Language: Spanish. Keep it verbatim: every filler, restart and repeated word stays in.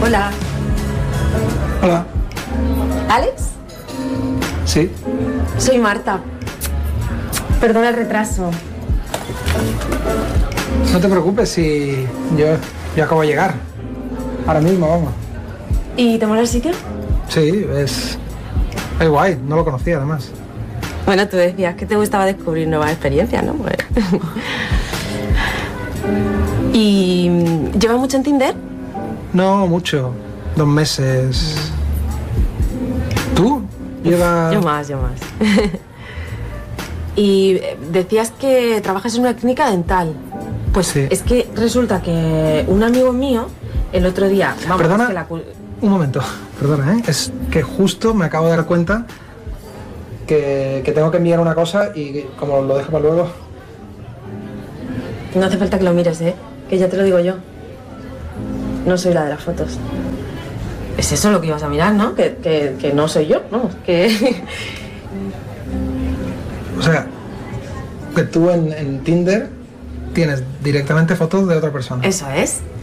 Hola. Hola. ¿Alex? Sí. Soy Marta. Perdona el retraso. No te preocupes, si yo, yo acabo de llegar. Ahora mismo, vamos. ¿Y te mola el sitio? Sí, es... es guay, no lo conocía además. Bueno, tú decías que te gustaba descubrir nuevas experiencias, ¿no? Pues... ¿Y llevas mucho en Tinder? No mucho, dos meses. ¿Tú? Llevas... Yo más, yo más. Y decías que trabajas en una clínica dental. Pues Sí. es que resulta que un amigo mío, el otro día... Vamos, Perdona, es que la... un momento, perdona, ¿eh? Es que justo me acabo de dar cuenta que, que tengo que enviar una cosa y como lo dejo para luego... No hace falta que lo mires, ¿eh? Que ya te lo digo yo. No soy la de las fotos. Es eso lo que ibas a mirar, ¿no? Que, que, que no soy yo, ¿no? Que... O sea, que tú en, en Tinder tienes directamente fotos de otra persona. Eso es.